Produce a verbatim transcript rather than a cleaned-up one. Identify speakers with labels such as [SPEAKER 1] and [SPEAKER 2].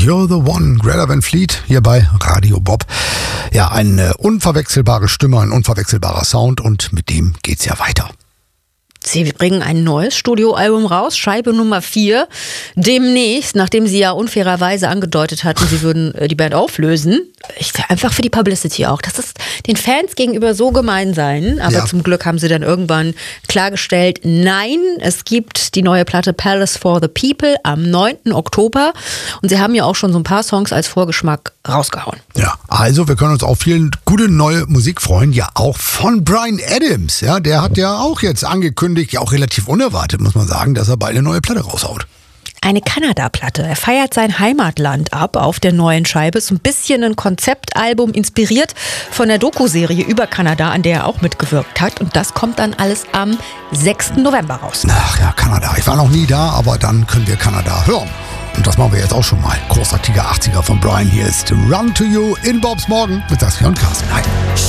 [SPEAKER 1] You're the One, Greta Van Fleet, hier bei Radio Bob. Ja, eine unverwechselbare Stimme, ein unverwechselbarer Sound und mit dem geht's ja weiter.
[SPEAKER 2] Sie bringen ein neues Studioalbum raus, Scheibe Nummer vier. Demnächst, nachdem Sie ja unfairerweise angedeutet hatten, Sie würden die Band auflösen. Ich, einfach für die Publicity auch. Das ist den Fans gegenüber so gemein sein. Aber ja. Zum Glück haben Sie dann irgendwann klargestellt, nein, es gibt die neue Platte Palace for the People am neunten Oktober. Und Sie haben ja auch schon so ein paar Songs als Vorgeschmack rausgehauen.
[SPEAKER 1] Ja, also wir können uns auf viel gute neue Musik freuen. Ja, auch von Bryan Adams. Ja, der hat ja auch jetzt angekündigt, ja auch relativ unerwartet, muss man sagen, dass er bald eine neue Platte raushaut.
[SPEAKER 2] Eine Kanada-Platte. Er feiert sein Heimatland ab auf der neuen Scheibe. Ist ein bisschen ein Konzeptalbum, inspiriert von der Doku-Serie über Kanada, an der er auch mitgewirkt hat. Und das kommt dann alles am sechsten November raus.
[SPEAKER 1] Ach ja, Kanada. Ich war noch nie da, aber dann können wir Kanada hören. Und das machen wir jetzt auch schon mal. Großartiger achtziger von Bryan. Hier ist Run to You in Bobs Morgen mit Saskia und Carsten. Hi.